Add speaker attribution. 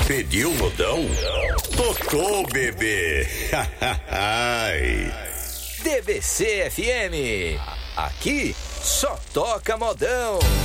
Speaker 1: Pediu modão? Tocou, bebê.
Speaker 2: DBC FM. Aqui só toca modão.